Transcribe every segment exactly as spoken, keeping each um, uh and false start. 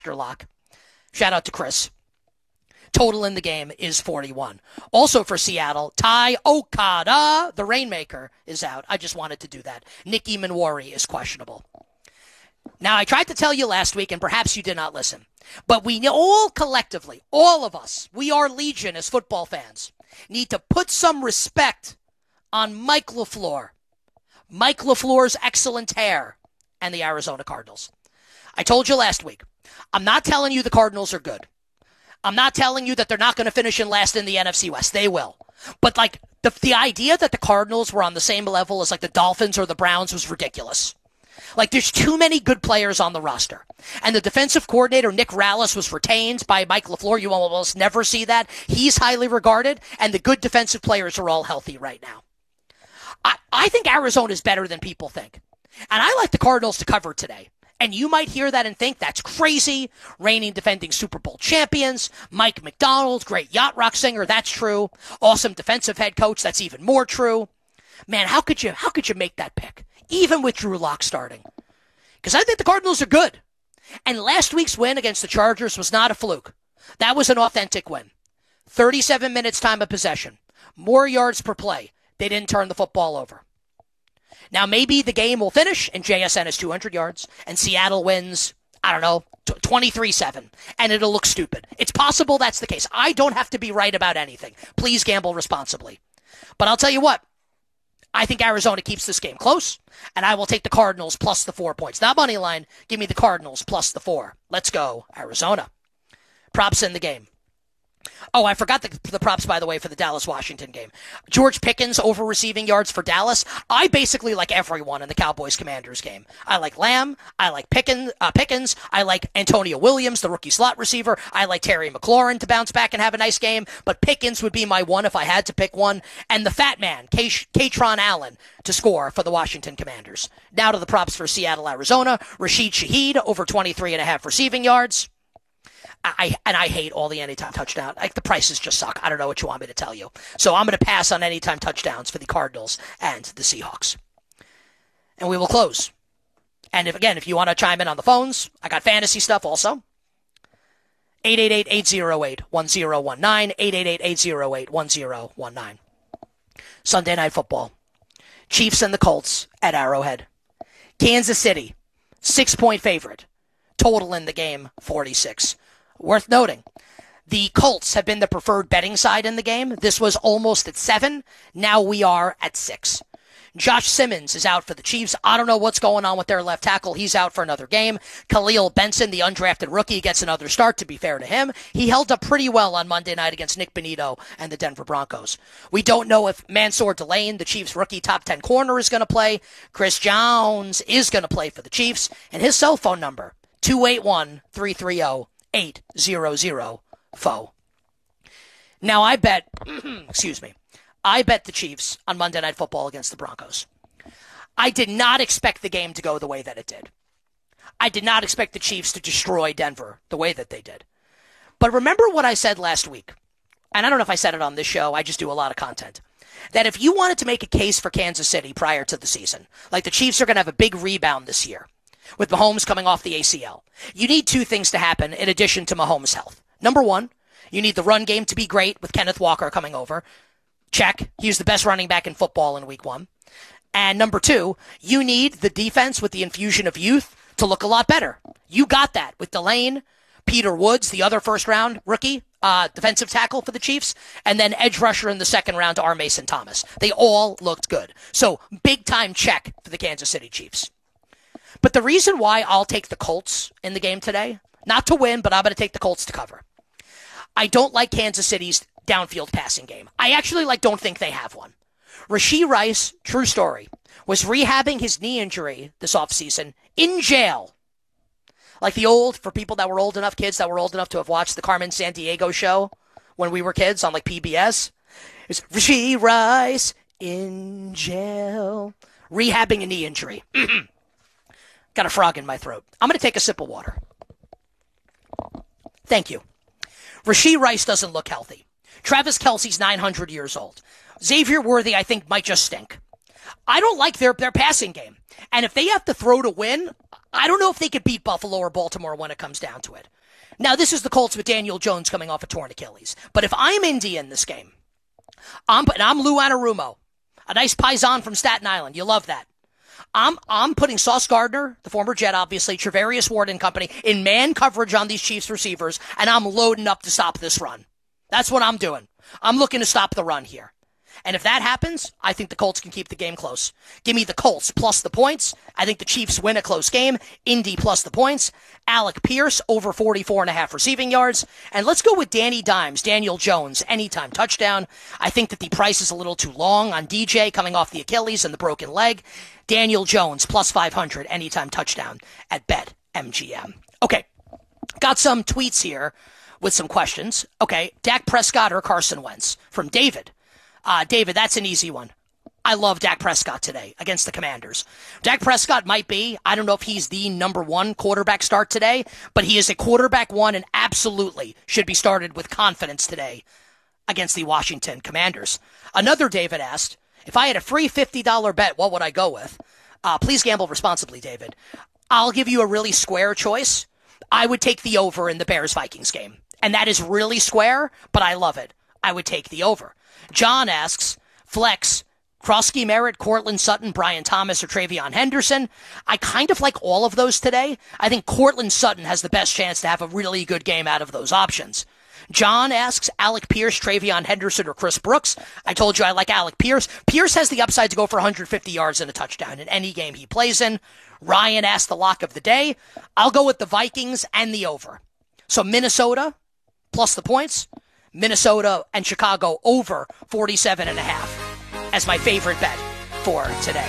lock. Shout out to Chris. Total in the game is forty-one. Also for Seattle, Tai Okada, the Rainmaker, is out. I just wanted to do that. Nicky Manwari is questionable. Now, I tried to tell you last week, and perhaps you did not listen, but we all collectively, all of us, we are legion as football fans, need to put some respect on Mike LaFleur, Mike LaFleur's excellent hair, and the Arizona Cardinals. I told you last week, I'm not telling you the Cardinals are good. I'm not telling you that they're not going to finish in last in the N F C West. They will. But, like, the the idea that the Cardinals were on the same level as, like, the Dolphins or the Browns was ridiculous. Like, there's too many good players on the roster. And the defensive coordinator, Nick Rallis, was retained by Mike LaFleur. You almost never see that. He's highly regarded, and the good defensive players are all healthy right now. I, I think Arizona is better than people think. And I like the Cardinals to cover today. And you might hear that and think that's crazy. Reigning defending Super Bowl champions. Mike McDonald, great yacht rock singer. That's true. Awesome defensive head coach. That's even more true. Man, how could you, how could you make that pick? Even with Drew Lock starting. Because I think the Cardinals are good. And last week's win against the Chargers was not a fluke. That was an authentic win. thirty-seven minutes time of possession. More yards per play. They didn't turn the football over. Now, maybe the game will finish and J S N has two hundred yards and Seattle wins, I don't know, twenty-three seven, and it'll look stupid. It's possible that's the case. I don't have to be right about anything. Please gamble responsibly. But I'll tell you what, I think Arizona keeps this game close, and I will take the Cardinals plus the four points. Not money line. Give me the Cardinals plus the four. Let's go, Arizona. Props in the game. Oh, I forgot the, the props, by the way, for the Dallas-Washington game. George Pickens over receiving yards for Dallas. I basically like everyone in the Cowboys-Commanders game. I like Lamb. I like Pickens. Uh, Pickens. I like Antonio Williams, the rookie slot receiver. I like Terry McLaurin to bounce back and have a nice game. But Pickens would be my one if I had to pick one. And the fat man, K- Katron Allen, to score for the Washington Commanders. Now to the props for Seattle, Arizona. Rashid Shaheed over twenty-three and a half receiving yards. I and I hate all the anytime touchdown. Like, the prices just suck. I don't know what you want me to tell you. So I'm going to pass on anytime touchdowns for the Cardinals and the Seahawks. And we will close. And if again, if you want to chime in on the phones, I got fantasy stuff also. eight eight eight, eight oh eight, one oh one nine, eight eight eight, eight oh eight, one oh one nine. Sunday Night Football. Chiefs and the Colts at Arrowhead. Kansas City, six-point favorite. Total in the game, forty-six. Worth noting, the Colts have been the preferred betting side in the game. This was almost at seven. Now we are at six. Josh Simmons is out for the Chiefs. I don't know what's going on with their left tackle. He's out for another game. Khalil Benson, the undrafted rookie, gets another start, to be fair to him. He held up pretty well on Monday night against Nick Bonito and the Denver Broncos. We don't know if Mansour Delane, the Chiefs' rookie top ten corner, is going to play. Chris Jones is going to play for the Chiefs. And his cell phone number, two eight one, three three zero, eight zero zero, F O. Now I bet, excuse me, I bet the Chiefs on Monday Night Football against the Broncos. I did not expect the game to go the way that it did. I did not expect the Chiefs to destroy Denver the way that they did. But remember what I said last week, and I don't know if I said it on this show, I just do a lot of content, that if you wanted to make a case for Kansas City prior to the season, like the Chiefs are going to have a big rebound this year, with Mahomes coming off the A C L. You need two things to happen in addition to Mahomes' health. Number one, you need the run game to be great with Kenneth Walker coming over. Check. He was the best running back in football in week one. And number two, you need the defense with the infusion of youth to look a lot better. You got that with Delane, Peter Woods, the other first round rookie, uh, defensive tackle for the Chiefs, and then edge rusher in the second round to R. Mason Thomas. They all looked good. So big time check for the Kansas City Chiefs. But the reason why I'll take the Colts in the game today, not to win, but I'm going to take the Colts to cover. I don't like Kansas City's downfield passing game. I actually like don't think they have one. Rashee Rice, true story, was rehabbing his knee injury this offseason in jail. Like the old, for people that were old enough, kids that were old enough to have watched the Carmen Sandiego show when we were kids on like P B S. It's Rashee Rice in jail, rehabbing a knee injury. Got a frog in my throat. I'm going to take a sip of water. Thank you. Rashee Rice doesn't look healthy. Travis Kelce's nine hundred years old. Xavier Worthy, I think, might just stink. I don't like their, their passing game. And if they have to throw to win, I don't know if they could beat Buffalo or Baltimore when it comes down to it. Now, this is the Colts with Daniel Jones coming off a torn Achilles. But if I'm Indy in this game, I'm and I'm Lou Anarumo, a nice paisan from Staten Island. You love that. I'm I'm putting Sauce Gardner, the former Jet, obviously, Travarius Ward and company, in man coverage on these Chiefs receivers, and I'm loading up to stop this run. That's what I'm doing. I'm looking to stop the run here. And if that happens, I think the Colts can keep the game close. Give me the Colts plus the points. I think the Chiefs win a close game. Indy plus the points. Alec Pierce over forty-four and a half receiving yards. And let's go with Danny Dimes, Daniel Jones, anytime touchdown. I think that the price is a little too long on D J coming off the Achilles and the broken leg. Daniel Jones plus five hundred, anytime touchdown at BetMGM. Okay, got some tweets here with some questions. Okay, Dak Prescott or Carson Wentz from David. Uh, David, that's an easy one. I love Dak Prescott today against the Commanders. Dak Prescott might be, I don't know if he's the number one quarterback start today, but he is a quarterback one and absolutely should be started with confidence today against the Washington Commanders. Another David asked, if I had a free fifty dollars bet, what would I go with? Uh, please gamble responsibly, David. I'll give you a really square choice. I would take the over in the Bears-Vikings game. And that is really square, but I love it. I would take the over. John asks, flex, Krosky Merritt, Cortland Sutton, Brian Thomas, or Travion Henderson. I kind of like all of those today. I think Cortland Sutton has the best chance to have a really good game out of those options. John asks, Alec Pierce, Travion Henderson, or Chris Brooks. I told you I like Alec Pierce. Pierce has the upside to go for one hundred fifty yards and a touchdown in any game he plays in. Ryan asked the lock of the day. I'll go with the Vikings and the over. So Minnesota plus the points. Minnesota and Chicago over forty-seven and a half as my favorite bet for today.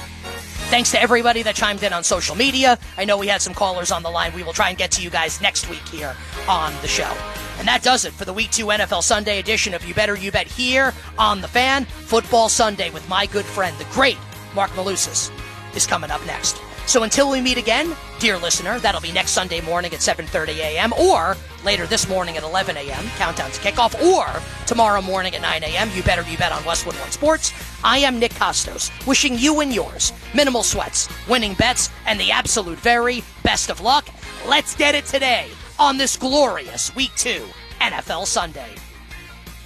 Thanks to everybody that chimed in on social media. I know we had some callers on the line. We will try and get to you guys next week here on the show. And that does it for the Week two N F L Sunday edition of You Better You Bet here on The Fan. Football Sunday with my good friend, the great Mark Malusis, is coming up next. So until we meet again, dear listener, that'll be next Sunday morning at seven thirty a.m. or later this morning at eleven a.m., countdown to kickoff, or tomorrow morning at nine a.m., You Better You Bet on Westwood One Sports. I am Nick Costos, wishing you and yours minimal sweats, winning bets, and the absolute very best of luck. Let's get it today on this glorious Week two N F L Sunday.